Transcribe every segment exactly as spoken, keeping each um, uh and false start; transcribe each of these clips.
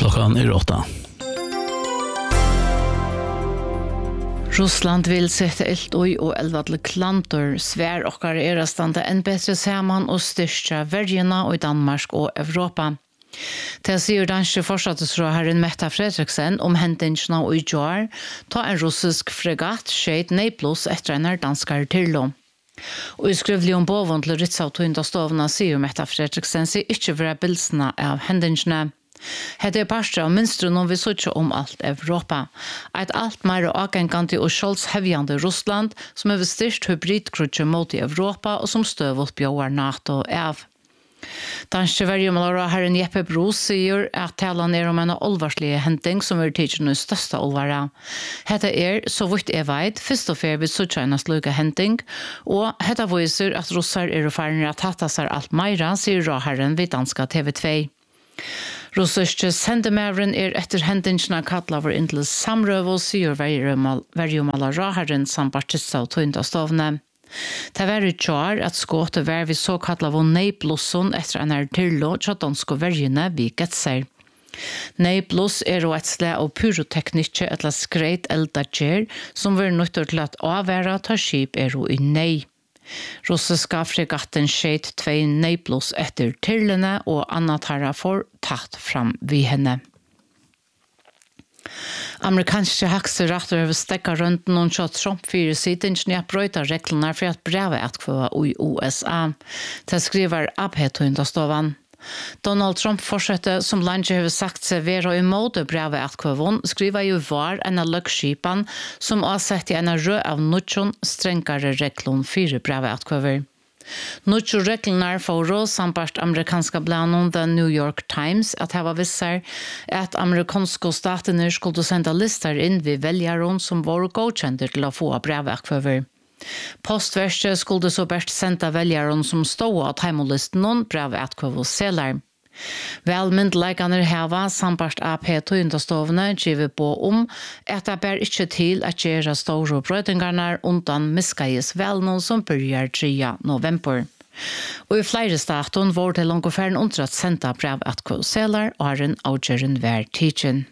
Klockan är åtta. Russland vill sätta eld oi och elva till klantor. Svär och är standa en bättre samman och styrka värjena och i Danmark och Europa. Det sier danske fortsattesrådherren Mette Frederiksen om hendelsene og i år, ta en russisk fregatt skjeit Naples etter en danskere tillo. Og i skrivlig om boven til Ritzau-tøyndastovene sier Mette Frederiksen sier ikke være bilsene av hendelsene. Hette er parstre av minstru når vi sier om alt Europa. Et alt mer avgengende og skjoldshevjende Russland som er styrst hybridkrutje mot i Europa og som støvot bjør NATO av. Danske vergemålere herren Jeppe Bros sier at talan er om en olvarslige henting som er tidsen i største olvara. Hette er, så vidt jeg vet, først og fer ved suttjøynes lukke henting, og hette viser at russar er erfarne at hatta seg alt meira, sier råherren ved danska T V två. Russiske sendemævren er etter hendingsene kattlaver inn til samrøv og sier vergemålere råherren samt partissa og tøyndastovne. Det var i kjar at skåte var vi så kallet av Naplusen etter en her tillo til danske vergene vi getser. Naplus er et slag av pyroteknikke etter skreit eldager som var nødt til at avvære ta skip er i nei. Russiska fregatten skjeit tvei Naplus etter tillene og annet herre for tatt fram vi henne. Amerikanske hakseratter over stekka rundt noen så Trump fyrir siden at brøyta reglene for at brevet atkvøva i U S A. Det skriver Abhetøyndastovan. Donald Trump fortsetter som landet har sagt seg være imot brevet atkvøvån, skriver jo var en av løkskipan som har sett i en rød av nødjon strengere reglene for brevet atkvøver. Nødjo reglene for å sambart amerikanska blanon The New York Times at hava visser at amerikanske statene skulle senda lister inn ved veljaron som var godkjente til å få brevet. Postverket skulle så best senda veljaron som stod av heimolisten noen brevet og selar. Velmyndleikene hava sambart A P tøyndastovene givet på om at det ber ikke til at gjøre store brøytingarna undan miskaies velnån som börjar tredje november. Og i flere staten var det langt og færden under at senda brev at kvåselar og har en avgjøren hver tidsen.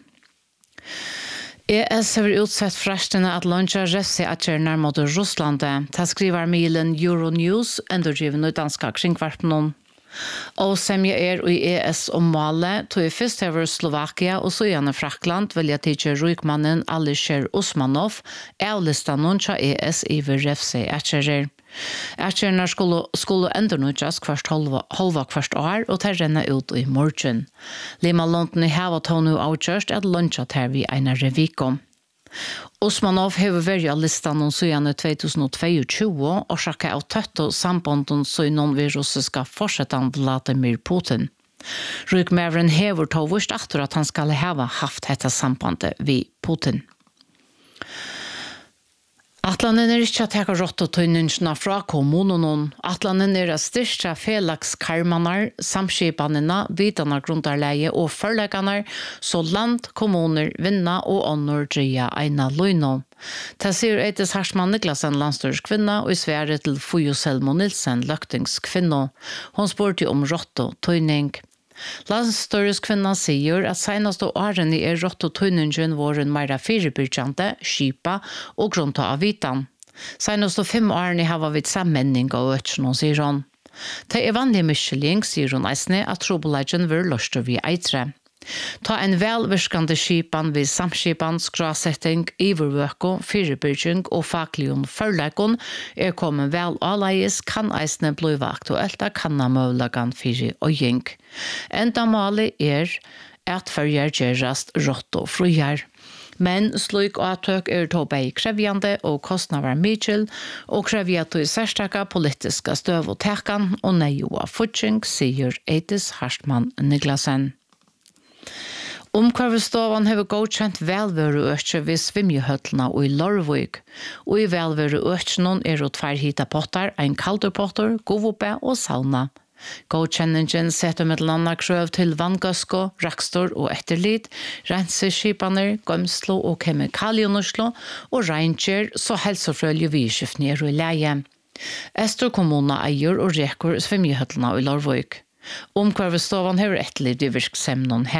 E S har utsett frestene at lunsja refse at kjørner mot Russland. Det skriver milen Euronews, endurgiven og danska kringkvartenen. Og som jeg er i E S om Male, tog jeg først over Slovakia og så gjerne Frakland velja tidser rykmannen Alisher Usmanov av listan noen til E S i refse atjerer. Atjerner skulle, skulle enda nødjas hvert halva, halva hvert år og til renne ut i morgen. Lima London i hava tog nu avgjørst at lunsja til vi ena revikom. Osmanov hever vært av listan om søgjane tjugohundratjueto og sjakka av tøtt og sambanden søgnon ved russiska forsetan Vladimir Putin. Rykmævren hever tog vurst atter at han skal hava haft dette sambandet ved Putin. Atlanen er ikke at jeg rått og tøyningsene fra kommunen. Atlanen er at styrke felagskarmaner, samskipanene, vidane grundarleie og forleggene, så land, kommuner, vinner og ånder dreia eina løgno. Det sier Eitis Harsman Niklasen, landstyrskvinna, og i Sverige til Fujo Selmo Nilsen, løktingskvinna. Hun spurte om rått og tøyning. Landstyrskvinna sier at seneste årene er rått og tøyningen våren meira firebyrkjante, skipa og grunta av vitan. Seneste fem årene har vi sammenning av øtjen, sier hun. Det er vanlig miskjeling, sier hun eisne, at trobolagen vil løste vi eitre. Ta en velvirkande skipan vid samskipan, skrasetting, ivervøko, firebyrking og faklion forleikon er kommet vel avleies, kan eisne bliva aktuelt av kanna møvlagan fyrir og gjeng. Enda mali er at fyrir gjerast rått og frujar. Men slik avtøk er to bei krevjande og kostnader mykjel, og krevja to i særstaka politiska støv og tekan og nejoa futsing, sier Eitis Harsman Niklasen. Omkvarvestovan hever godkjent velvære økje ved svimjehøtlene og i Lorvøk, og i velvære økjenon er det tvær hita potter, en kalderpotter, govope og sauna. Godkjenningen setter med landa krøv til vanngøsko, rakstor og etterlit, renseskipaner, gømslo og kemikalienurslo, og reintjer så helsefrølge vidskiftene er i leie. Estor kommuna eier og reker svimjehøtlene i Lorvøk. Omkvarvestovan hever etterlig i virksemnon her.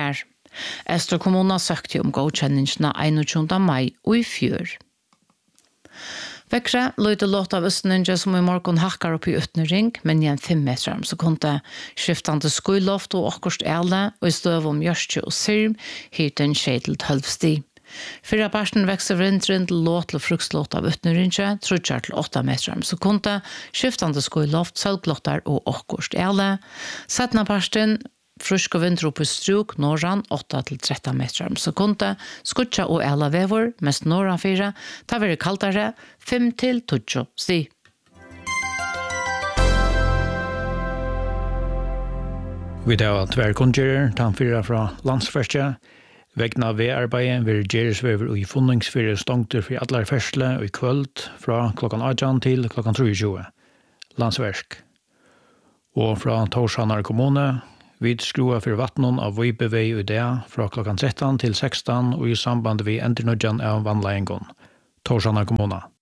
Østre kommuna søkte om godkjenningsna einogtjúgunda mai og i fjør. Vekre løyde låt av Østninge som i morgen hakkar opp i Utnering, men igjen fem meter om sekundet. Skiftande skuiloft og akkurst ele, og i støv om Gjørstje og Sirm, hirten skje til tolv sti. Fyrra parten vekser vinteren til låt til frukslåt av Utneringe, trutjar til åtta meter om sekundet, skiftande skuiloft, sølglottar og akkurst ele. Settna parten Frusk og vinter opp i struk, norran, åtta til tretton meter om sekundet, skutja og ela vevor, mest norran fire, ta veri kaldare, fem til tjugo sti. Vi tar tverrkundgjører, tan fyra fra landsferskja. Vegna V-arbeidet vil gjeresvever og i funningsfyrir stongter for allar fersle og i kvöld fra klokkan atten til klokkan tjuetre. Landsversk. Og fra Torshanar kommune, vi skrua for vattnon av Vøybevei og det fra klokkan tretton til sekston og i samband vi endernudjan av vannleiengon. Torshanar kommune.